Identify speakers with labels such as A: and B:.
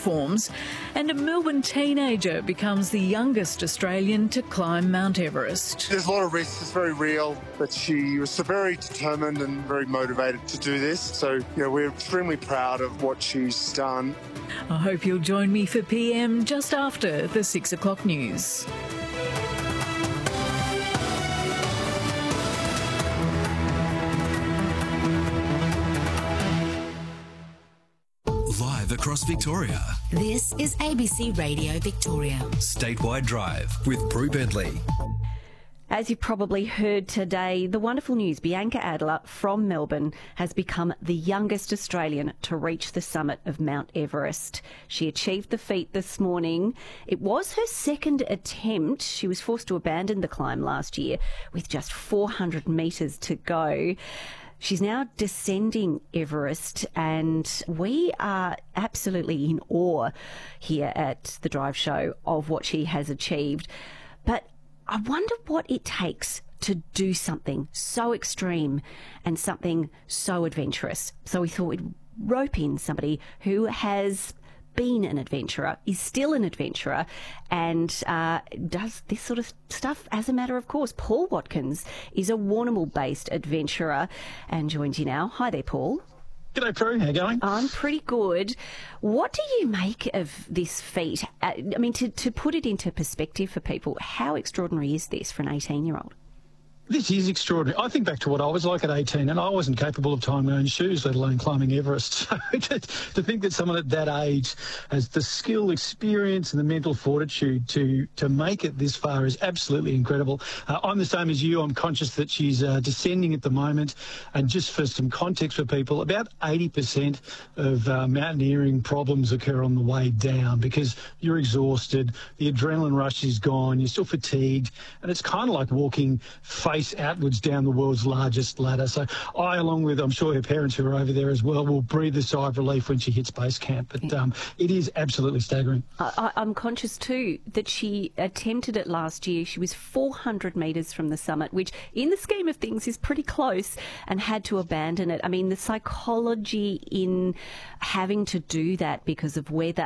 A: platforms, and a Melbourne teenager becomes the youngest Australian to climb Mount Everest.
B: There's a lot of risks, it's very real, but she was so very determined and very motivated to do this. So, we're extremely proud of what she's done.
A: I hope you'll join me for PM just after the 6 o'clock news.
C: Live across Victoria.
D: This is ABC Radio Victoria.
C: Statewide Drive with Brew Bentley.
E: As you probably heard today, the wonderful news, Bianca Adler from Melbourne has become the youngest Australian to reach the summit of Mount Everest. She achieved the feat this morning. It was her second attempt. She was forced to abandon the climb last year with just 400 metres to go. She's now descending Everest, and we are absolutely in awe here at the Drive Show of what she has achieved. But I wonder what it takes to do something so extreme and something so adventurous. So we thought we'd rope in somebody who has been an adventurer, is still an adventurer, and does this sort of stuff as a matter of course. Paul Watkins is a Warrnambool-based adventurer and joins you now. Hi there, Paul.
F: G'day, Prue. How you going?
E: I'm pretty good. What do you make of this feat? I mean, to put it into perspective for people, how extraordinary is this for an 18-year-old?
F: This is extraordinary. I think back to what I was like at 18, and I wasn't capable of tying my own shoes, let alone climbing Everest. So to think that someone at that age has the skill, experience and the mental fortitude to make it this far is absolutely incredible. I'm the same as you. I'm conscious that she's descending at the moment. And just for some context for people, about 80% of mountaineering problems occur on the way down because you're exhausted, the adrenaline rush is gone, you're still fatigued, and it's kind of like walking face outwards down the world's largest ladder. So I, along with, I'm sure her parents who are over there as well, will breathe a sigh of relief when she hits base camp. But it is absolutely staggering.
E: I'm conscious too that she attempted it last year. She was 400 metres from the summit, which in the scheme of things is pretty close, and had to abandon it. I mean, the psychology in having to do that because of weather